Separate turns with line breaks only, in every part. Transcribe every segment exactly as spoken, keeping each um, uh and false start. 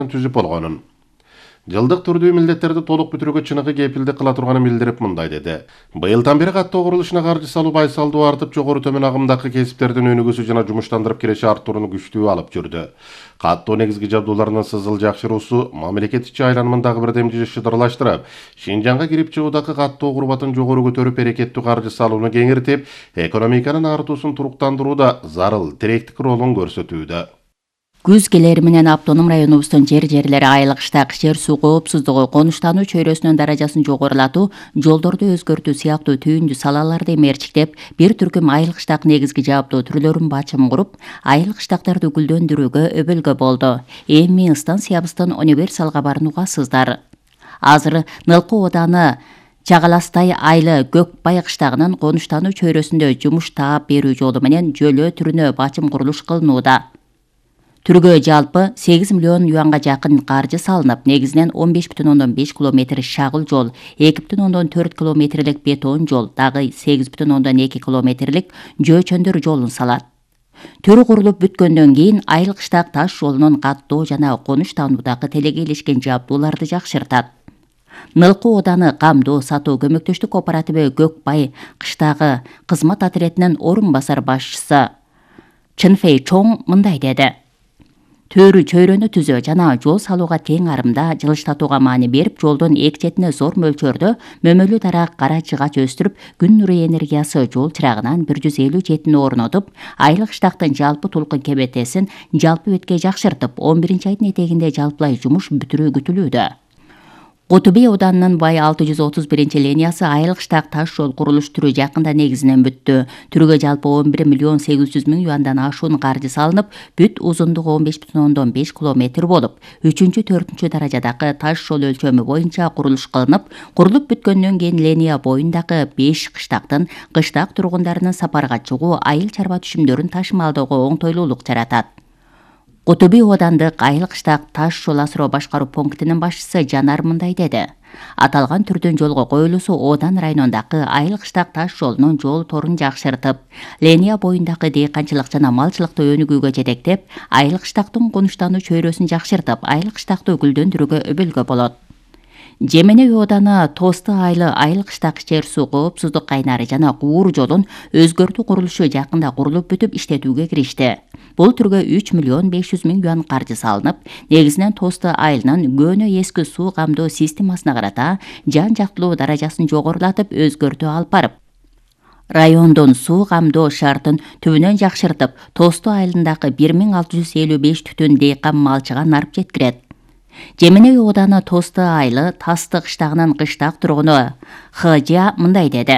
түзүп болгонун. Жылдык түрдүү милдеттерди толук бүтүрүүгө чыныгы кепилдик кыла турганын билдирип мындай деди. Быйылдан бери каттоо курулушуна каржы салуу байсалдуу артып, жогору төмөн агымдагы кесиптердин өнүгүүсү жана жумуштандырып киреше арттырууну күчтүү алып жүрдү. Каттоо негизги жабдууларынын сызыл жакшыруусу мамлекет ичи айланмандагы бирдемчи шыдырлаштырып, Шинжаңга кирип чыгуудагы каттоо курбатын жогору көтөрүп, берекеттүү каржы салууну кеңиртип, экономиканын артуусун туруктандырууда зарыл тиректик ролун көрсөтүүдө.
Күз келери менен автоном районубуздун жер-жерлери айылыктак жер суу коопсуздугу, конуштануу чөйрөсүнүн даражасын жогорулатуу, жолдорду өзгөртүү сыяктуу түйүндүү салаларды мерчиктеп, бир түркүм айылыктак негизги жабдуу түрлөрүн бачым куруп, айылыктактарды гүлдөндүрүүгө өбөлгө болду. Эми станциябыздын универсал кабарын угасыздар. Азыр Нылкы ооданы Чагаластай айылы Көкбай кыштагынын конуштануу чөйрөсүндө жумуш таап берүү жолу менен жөлөө түрүнө бачым курулуш кылынууда. Түргө жалпы сегиз миллион юанга жакын каржы салынып, негизинен он беш бүтүн ондон беш километр шагыл жол, эки бүтүн ондон төрт километрлик бетон жол, дагы сегиз бүтүн ондон эки километрлик жөөчөндөр жолун салат. Түрү курулуп бүткөндөн кийин айыл-кыштак таш жолунун каттоо жана конуштануудагы телегейлешкен жабдууларды жакшыртат. Нылкы ооданы камдоо сатуу көмөктөштүк кооперативи Көкбай кыштагы кызмат отрядынын орун басар башчысы Чынфей Чоң мындай деди. Төрү чөйрөнү түзөө жана жол салууга тең арымда жылыштатууга маани берип, жолдун эки четине зор мөлчөрдө мөмөлүү дарак кара чыгач өстүрүп, күн нуру энергиясы жол чырагынан бир жүз элүү жетини орнотуп, айыл-кыштактын жалпы тулкын кебетесин жалпы бетке жакшыртып, он биринчи айдын этегинде жалпылай жумуш бүтүрүү күтүлүүдө. Куту Бей ауданынын бай алты жүз отуз биринчи линиясы айыл-кыштак таш жол курулуш түрү жакында негизинен бүттү. Түргө жалпы он бир миллион сегиз жүз миң юандан ашуун каржы салынып, бүт узундугу он беш бүтүн ондон беш километр болуп, үчүнчү төртүнчү даражадагы таш жол өлчөмү боюнча курулуш кылынып, курулуп бүткөндөн кийин линия боюндагы беш кыштактын кыштак тургундарынын сапарга чыгуу, айыл чарба түшүмдөрүн ташымалдоого оңтойлуулук жаратат. Куту Бей оодандык айыл-кыштак таш жол асыроо башкаруу пунктинин башчысы Жанар мындай деди. Аталган түрдүн жолго коюлуусу Оодан районундагы айыл-кыштак таш жолунун жол торун жакшыртып, линия боюндагы дыйканчылык жана малчылыкты өнүгүүгө жетектеп, айыл-кыштактын конуштануу чөйрөсүн жакшыртып, айыл-кыштакты гүлдөндүрүүгө өбөлгө болот. Жеменей ооданы Тосты айылы айыл-кыштак жер суу коопсуздук кайнары жана куур жолун өзгөртүү курулушу жакында курулуп бүтүп иштетүүгө киришти. Бул түргө үч миллион беш жүз миң юан каржы салынып, негизинен Тосты айылынын көөнө эски суу камдоо системасына карата жан жактылуу даражасын жогорулатып, өзгөртүү алып барып, райондун суу камдоо шартын түбүнөн жакшыртып, Тосты айылындагы бир миң алты жүз элүү беш түтүн дейкан малчыга нарып жеткирет. Жеменей ооданы Тосты айылы Тасты кыштагынын кыштак тургуну Хыжа мындай деди.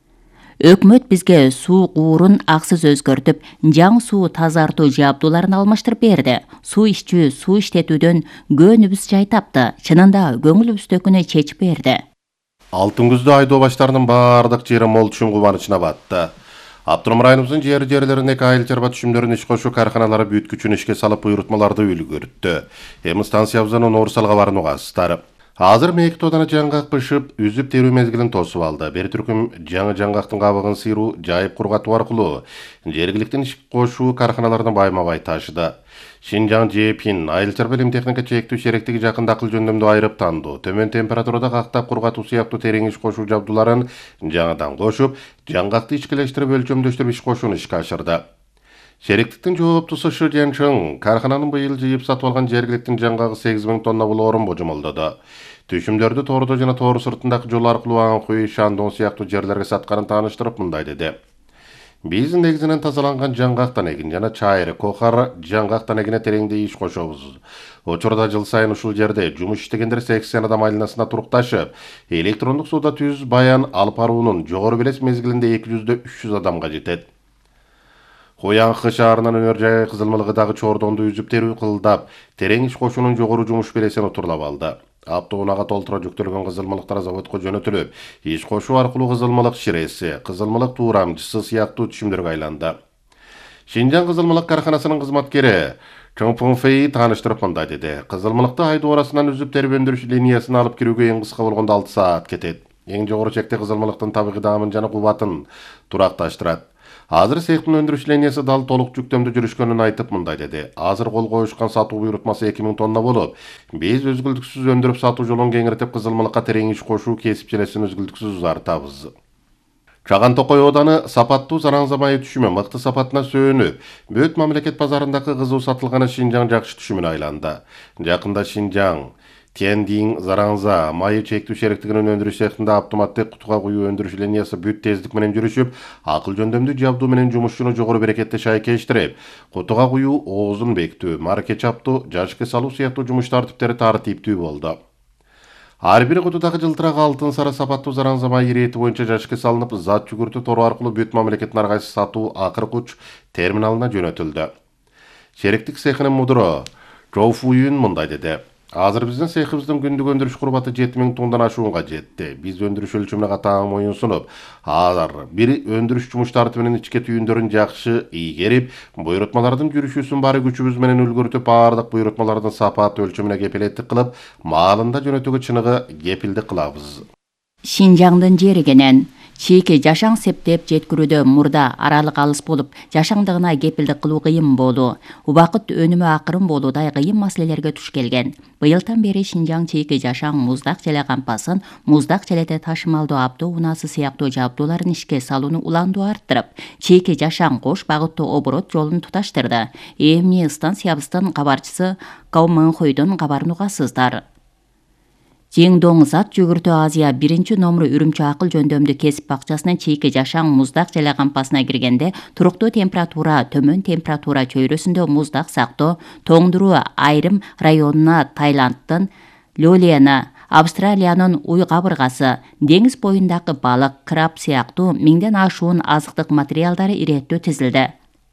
Өкмөт бизге суу куурун аксыз өзгөртүп, жаңы суу тазартуу жабдууларын алмаштырып берди. Суу ичүү, суу иштетүүдөн көөнүбүз жай тапты. Чынында көңүлүбүздөгүнү чечип берди.
Алтын күздө айдоо баштарынын баардык жери мол түшүм кубанычына батты. Автоном районубуздун жер-жерлериндеги айыл чарба түшүмдөрүн иш кошуу карканалары бүткүчүн ишке салып, буйрутмаларды үлгүрттү. Эми станциябыздын универсал кабарын угасыздар. Азыр мейкит ооданы жаңгак бышып, үзүп терүү мезгилин тосуп алды. Бир түркүм жаңы жаңгактын кабыгын сыйруу, жайып кургатуу аркылуу жергиликтин иш кошуу карканаларына байма-бай ташыды. Шинжаң Жепин айыл чарба илим техника чектүү шеректиги жакында акыл жөндөмдү айырып танду. Төмөн температурада кактап кургатуу сыяктуу терең иш кошуу жабдууларын жаңыдан кошуп, жаңгакты ичкилештирип өлчөмдөштүрүп иш кошууну ишке ашырды. Шеректиктин жооптусу Шы Жанчың каркананын быйыл жыйып сатып алган жергиликтин жаңгагы сегиз миң тонна болоорун божомолдоду. Түшүмдөрдү тоордо жана тоору сыртындагы жол аркылуу Аңкуй, Шандон сыяктуу жерлерге сатканын тааныштырып мындай деди. Биз негизинен тазаланган жаңгактан эгин жана чайыр, кохар жаңгактан эгине тереңдей иш кошобуз. Учурда жыл сайын ушул жерде жумуш иштегендер сексен адам айланасына турукташып, электрондук сууда түз баян алып баруунун жогору белес мезгилинде эки жүздөн үч жүз адамга жетет. Коянкы шаарынын өнөр жай кызылмалыгы дагы Чордонду үзүп терүү кылдап, терең иш кошуунун жогору жумуш белесин утурлап алды. Автоунага толтура жүктөлгөн кызылмалыктар заводко жөнөтүлүп, иш кошуу аркылуу кызылмалык ширеси, кызылмалык туурамчысы сыяктуу түшүмдөргө айланды. Шинжаң кызылмалык карканасынын кызматкери Чыңпыңфей тааныштырып мындай деди. Кызылмалыкты айдоо арасынан үзүп терип өндүрүш линиясына алып кирүүгө эң кыска болгондо алты саат кетет. Эң жогору чекте кызылмалыктын табигый даамын жана кубатын туракташтырат. Азыр цехтин өндүрүш линиясы дал толук жүктөмдө жүрүшкөнүн айтып мындай деди. Азыр кол коюшкан сатуу буйрутмасы эки миң тонна болуп, биз өзгүлтүксүз өндүрүп сатуу жолун кеңиртип кызылмалыкка терең иш кошуу кесип желесин өзгүлтүксүз узартабыз. Чаган Токой ооданы сапаттуу зараңза майы түшүмү мыкты сапатына сөөнүп, бүт мамлекет базарындагы кызуу сатылганы Шинжаң жакшы түшүмүнө айланды. Жакында Шинжаң Тиандин зараңза майы чектүү шериктигинин өндүрүш цехинде автоматтык кутуга куюу өндүрүш линиясы бүт тездик менен жүрүшүп, акыл жөндөмдүү жабдуу менен жумушчуну жогору берекетти шайкештирип, кутуга куюу оозун бекитүү, марке чаптуу, жашкы салуу сыяктуу жумуш тартиптери тартиптүү болду. Ар бир кутудагы жылтырак алтын сары сапаттуу зараңза май ирети боюнча жашкы салынып, зат жүгүртүү тору аркылуу бүт мамлекеттин ар кайсы сатуу акыркы уч терминалына жөнөтүлдү. Шериктик цехинин мудуру Жоу Фуюн мындай деди. Азыр биздин цехибиздин күндүк өндүрүш курбаты жети миң тоннадан ашуунга жетти. Биз өндүрүш өлчөмүнө катаң моюн сунуп, азыр бир өндүрүш жумуш тартибинин ичке түйүндөрүн жакшы ийгерип, буйрутмалардын жүрүшүүсүн баары күчүбүз менен үлгүртүп, баардык буйрутмалардын сапат өлчөмүнө кепилеттик кылып, маалында жөнөтүүгө чыныгы кепилдик кылабыз.
Шинжаңдын жеригенен чийки жашаң септеп жеткирүүдө мурда аралык алыс болуп, жашаңдыгына кепилдик кылуу кыйын болду. Убакыт өнүмү акырын болуудай кыйын маселелерге туш келген. Быйылдан бери Шинжаң чийки жашаң муздак желе кампасын, муздак желеде ташымалдуу авто унаасы сыяктуу жабдууларын ишке салууну уландуу арттырып, чийки жашаң кош багыттуу оборот жолун туташтырды. Эми станциябыздын кабарчысы Кау Мыңхойдун кабарын угасыздар. Жеңдоң зат жүгүртүү Азия биринчи номеру Үрүмчү акыл жөндөмдүү кесип бакчасынын чийки жашаң муздак желе кампасына киргенде туруктуу температура, төмөн температура чөйрөсүндө муздак сактоо, тоңдуруу айрым районуна Таиландтын Лёлена, Австралиянын уй кабыргасы, деңиз боюндагы балык, краб сыяктуу миңден ашуун азыктык материалдары иреттөө тизилди.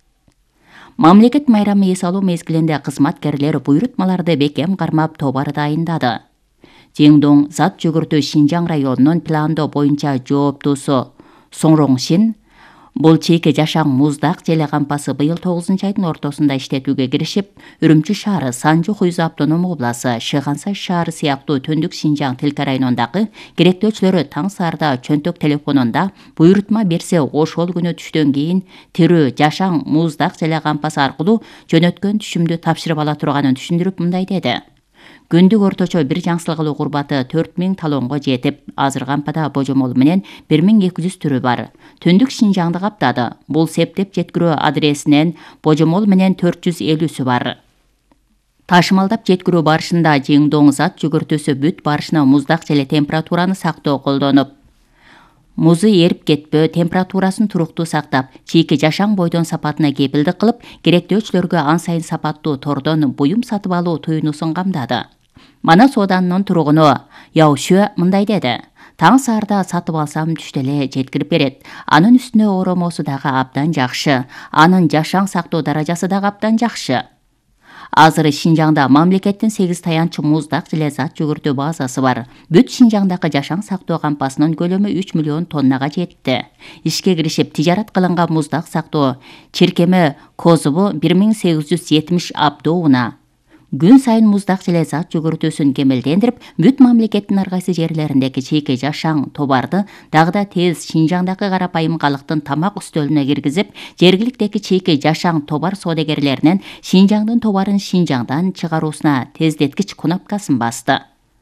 Мамлекет майрамы эс алуу мезгилинде кызматкерлер буйрутмаларды бекем кармап тобар дайындады. Жеңдоң зат жүгүртүү Шинжаң районунун пландоо боюнча жооптуусу Соңроңшин бул чийки жашаң муздак желе кампасы быйыл тогузунчу айдын ортосунда иштетүүгө киришип, Үрүмчү шаары, Санжу Хуйзу автоном обласы, Шыгансай шаары сыяктуу Төндүк Шинжаң тилке районундагы керектөөчүлөрү таң саарда чөнтөк телефонунда буйрутма берсе ошол күнү түштөн кийин тирүү жашаң муздак желе кампасы аркылуу жөнөткөн түшүмдү тапшырып ала турганын түшүндүрүп мындай деди. Күндүк орточо бир жаңсылык алуу курбаты төрт миң талонго жетип, азыр кампада божомол менен бир миң эки жүз түрү бар. Төндүк Шинжаңды каптады. Бул септеп жеткирүү адресинен божомол менен төрт жүз элүүсү бар. Ташымалдап жеткирүү барышында Жеңдоң зат жүгүртүүсү бүт барышына муздак желе температураны сактоо колдонуп, музу эрип кетпөө, температурасын туруктуу сактап, чийки жашаң бойдон сапатына кепилдик кылып, керектөөчүлөргө ан сайын сапаттуу тордон буюм сатып алуу туюнусун камдады. Манас Оданынын тургуну Яушө мындай деди. Таң саарда сатып алсам түштө эле жеткирип берет. Анын үстүнө оромосу дагы абдан жакшы. Анын жашаң сактоо даражасы дагы абдан жакшы. Азыр Шинжаңда мамлекеттин сегиз таянчы муздак желе зат жүгүртүү базасы бар. Бүт Шинжаңдагы жашаң сактоо кампасынын көлөмү үч миллион тоннага жетти. Ишке киришип тижарат кылынган муздак сактоо чиркеме козубу бир миң сегиз жүз жетимиш абдоо уна. Күн сайын муздак желе зат жүгүртүүсүн кемелдендирип, бүт мамлекеттин ар кайсы жерлериндеги чийки жашаң тобарды дагы да тез Шинжаңдагы карапайым калктын тамак үстөлүнө киргизип, жергиликтеги чийки жашаң тобар соодагерлеринен Шинжаңдын тобарын Шинжаңдан чыгаруусуна тездеткич кнопкасын басты.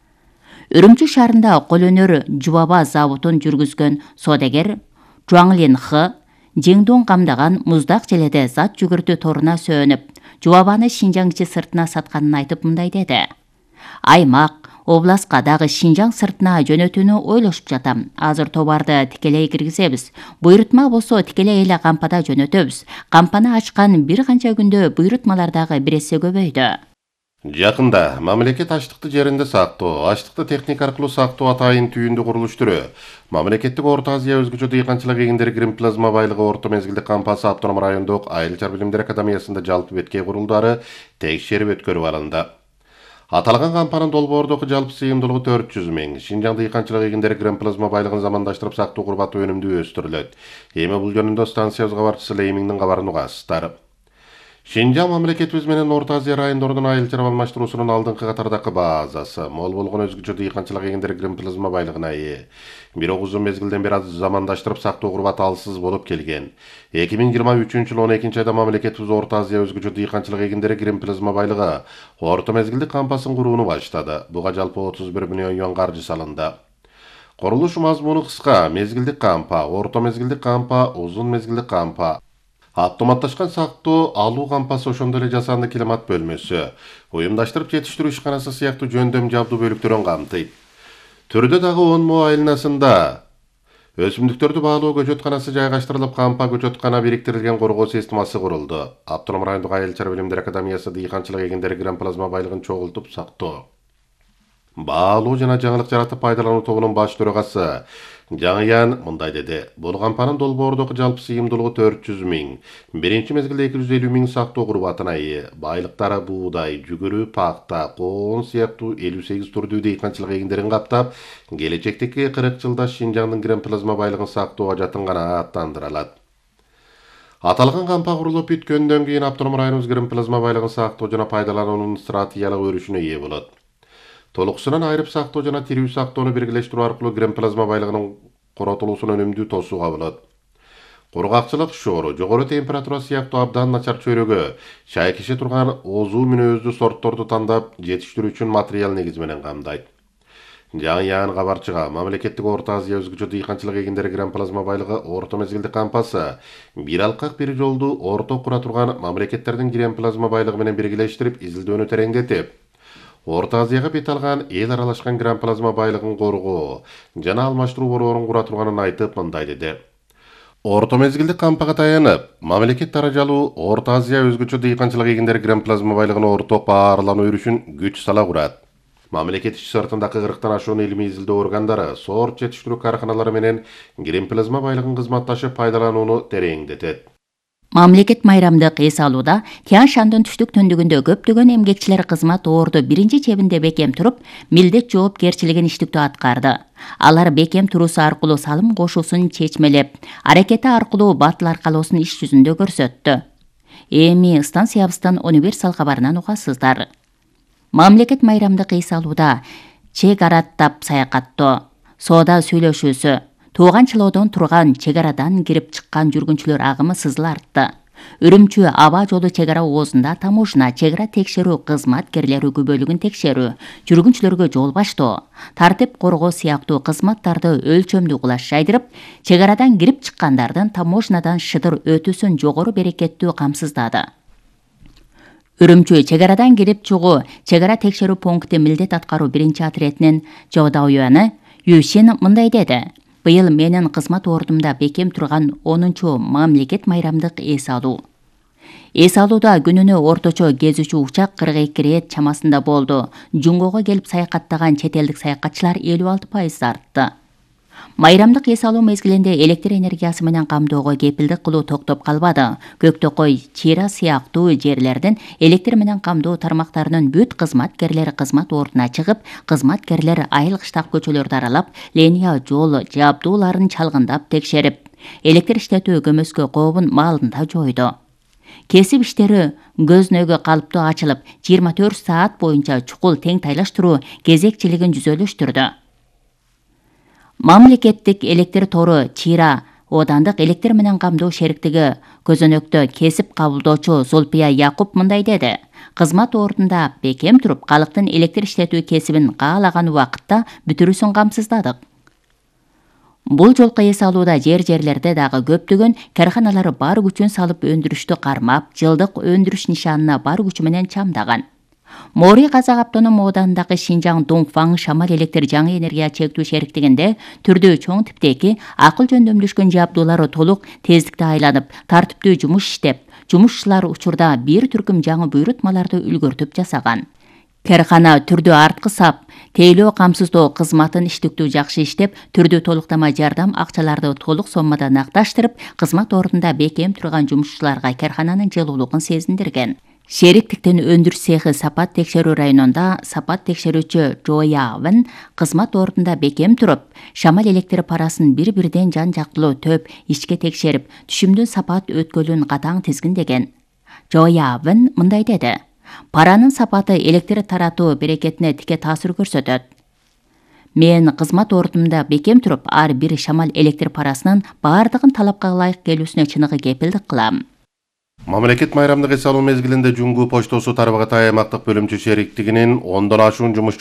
Үрүмчү шаарында кол өнөр жубаба заводун жүргүзгөн соодагер Жуаңлин Х Жеңдоң камдаган муздак желеде зат жүгүртүү торуна сөөнүп, жубабаны Шинжаң ичи сыртына сатканын айтып мындай деди. Аймак, областка дагы Шинжаң сыртына жөнөтүүнү ойлошуп жатам. Азыр тобарды тикелей киргизебиз. Буйрутма болсо тикелей эле кампада жөнөтөбүз. Кампаны ачкан бир канча күндө буйрутмалар дагы бир эсе көбөйдү.
Жакында мамлекет аштыкты жеринде сактоо, аштыкты техника аркылуу сактоо атайын түйүндү курулуш түрү. Мамлекеттик Орто Азия өзгөчө дыйканчылык эгиндери гримплазма байлыгы орто мезгилдик кампасы автоном райондук Айыл чар билимдер академиясында жалпы беткей курулдары текшерип өткөрүп алынды. Аталган кампанын долбоордогу жалпы сыйымдуулугу төрт жүз миң. Шинжаң дыйканчылык эгиндери гримплазма байлыгын замандаштырып сактоо курбаты өнүмдүү өстүрүлөт. Эми бул жөнүндө станциябыз кабарчысы Леймиңдин кабарын угасыздар. Шинжаң мамлекетибиз менен Орто Азия райондорунун айыл чарба алмаштыруусунун алдыңкы катардагы базасы, мол болгон өзгөчө дыйканчылык эгиндери грин плазма байлыгына ээ. Бирок узун мезгилден бери замандаштырып сактоо курбаты алсыз болуп келген. эки миң жыйырма үчүнчү жылы он экинчи айда мамлекетибиз Орто Азия өзгөчө дыйканчылык эгиндери грин плазма байлыгы орто мезгилдик кампасын курууну баштады. Буга жалпы отуз бир миллион юан каржы салынды. Курулуш мазмуну кыска, мезгилдик кампа, орто мезгилдик кампа, узун мезгилдик кампа. Автоматташкан сактоо алуу кампасы, ошондой эле жасанды климат бөлмөсү, уюмдаштырып жетиштирүү ишканасы сыяктуу жөндөм жабдуу бөлүктөрүн камтыйт. Түрдө дагы он мо айылнасында өсүмдүктөрдү баалоо көчөтканасы жайгаштырылып, кампа көчөткана бириктирилген коргоо системасы курулду. Автоном райондук айыл чарба билимдер академиясы дыйканчылык эгиндери грин плазма байлыгын чогултуп сактоо, баалоо жана жаңылык жаратып пайдалануу тобунун баш төрагасы Жаңыян мындай деди. Бул кампанын долбоордогу жалпы сыйымдуулугу төрт жүз миң, биринчи мезгилде эки жүз элүү миң сактоо курбатына ээ. Байлыктары буудай, жүгүрү, пакта, коон сыяктуу элүү сегиз түрдүү дыйканчылык эгиндерин каптап, келечектеги кырк жылда Шинжаңдын грин плазма байлыгын сактоого жатынганы аттандырылат. Аталган кампа курулуп бүткөндөн кийин автоном районубуз грин плазма байлыгын сактоо жана пайдалануунун стратегиялык өрүшүнө ээ болот. Толуксунан айрып сактоо жана тирүү сактоону биргелештирүү аркылуу грин плазма байлыгынын коротулуусун өнүмдүү тосууга болот. Кургакчылык шоору, жогору температура сыяктуу абдан начар чөйрөгө чай кише турган озуу мүнөздүү сортторду тандап жетиштирүү үчүн материал негизи менен камдайт. Жаңыян кабарчыга мамлекеттик Орто Азия өзгөчө дыйканчылык эгиндери грин плазма байлыгы орто мезгилдик кампасы бир алкак бир жолду орто кура турган мамлекеттердин грин плазма байлыгы менен биргелештирип, изилдөөнү тереңдетип, Орто Азияга бет алган эл аралашкан грин плазма байлыгын коргоо жана алмаштыруу борборун кура турганын айтып, мындай деди. Орто мезгилдик кампага таянып, мамлекет даражалуу Орто Азия өзгөчө дыйканчылык эгиндери грин плазма байлыгын орток баарлануу өрүшүн күч сала курат. Мамлекет ич сыртындагы кырктан ашуун илимий изилдөө органдары, сорт жетиштирүү карканалары менен грин плазма байлыгын кызматташып пайдаланууну тереңдетет.
Мамлекет майрамдык эс алууда Тянь Шандын түштүк түндүгүндө көптөгөн эмгекчилер кызмат орду биринчи чебинде бекем туруп, милдет жоопкерчилигин иштиктүү аткарды. Алар бекем туруусу аркылуу салым кошуусун чечмелеп, аракети аркылуу батыл аркалоосун иш жүзүндө көрсөттү. Эми станциябыздан универсал кабарынан угасыздар. Мамлекет майрамдык эс алууда чек араттап саякаттоо, соода сүйлөшүүсү, тууганчылоодон турган чек арадан кирип чыккан жүргүнчүлөр агымы сызыл артты. Үрүмчү аба жолу чек ара оозунда таможня, чек ара текшерүү кызматкерлери күбөлүгүн текшерүү, жүргүнчүлөргө жол баштоо, тартип коргоо сыяктуу кызматтарды өлчөмдүү кулаш жайдырып, чек арадан кирип чыккандардын таможнядан шыдыр өтүүсүн жогору берекеттүү камсыздады. Үрүмчү чек арадан кирип чыгуу чек ара текшерүү пункти милдет аткаруу биринчи отрядынын Жодауяны Юшин мындай деди. Быйыл менин кызмат ордумда бекем турган онунчу мамлекет майрамдык эс алуу. Эс алууда күнүнө орточо кезүүчү учак кырк эки рет чамасында болду. Жунгого келип саякаттаган чет элдик саякатчылар элүү алты пайыз артты. Майрамдык эс алуу мезгилинде электр энергиясы менен камдоого кепилдик кылуу токтоп калбады. Көктөкөй, Чира сыяктуу жерлердин электр менен камдоо тармактарынын бүт кызматкерлери кызмат ордуна чыгып, кызматкерлер айыл кыштак көчөлөрдү аралап, линия жол жабдууларын чалгындап текшерип, электр иштетүү көмөскө кообун маалында жойду. Кесип иштери көзнөгө калыптуу ачылып, жыйырма төрт саат боюнча чукул тең тайлаштыруу кезекчилигин жүзөлөштүрдү. Мамлекеттик электр тору Чира Оодандык электр менен камдоо шериктиги көзөнөктө кесип кабылдоочу Зулпия Якуп мындай деди. Кызмат ордунда бекем туруп, калктын электр иштетүү кесибин каалаган убакытта бүтүрүүсүн камсыздадык. Бул жолку эс алууда жер-жерлерде дагы көптөгөн карханалар бар күчүн салып өндүрүштү кармап, жылдык өндүрүш нишанына бар күчү менен чамдаган. Мори Казак автоном оодандагы Шинжаң Дуңфаң шамал электр жаңы энергия чектүү шериктигинде түрдүү чоң типтеги акыл жөндөмдүшкөн жабдуулары толук тездикте айланып, тартиптүү жумуш иштеп, жумушчулар учурда бир түркүм жаңы буйрутмаларды үлгөртүп жасаган. Кархана түрдүү арткы сап, тейлөө камсыздоо кызматын иштиктүү жакшы иштеп, түрдүү толуктама жардам акчаларды толук соммада накташтырып, кызмат ордунда бекем турган жумушчуларга кархананын жылуулугун сезиндирген. Шериктиктин өндүрүш цехи Сапат текшерүү районунда Сапат текшерүүчү Жоявын кызмат ордунда бекем туруп, шамал электр парасын бир-бирден жан жактылуу төп ичке текшерип, түшүмдүн сапат өткөлүн катаң тизгиндеген. Джо Явин мындай деди. Паранын сапаты электр таратуу берекетине тике таасир көрсөтөт. Мен кызмат ордумда бекем туруп, ар бир шамал электр парасынын баардыгын талапка ылайык келүүсүнө чыныгы кепилдик кылам.
Мамлекет майрамдык эс алуу мезгилинде Жуңгу поштосу тарбагатай аймактык бөлүмчө шериктигинин ондон ашуун жумушчу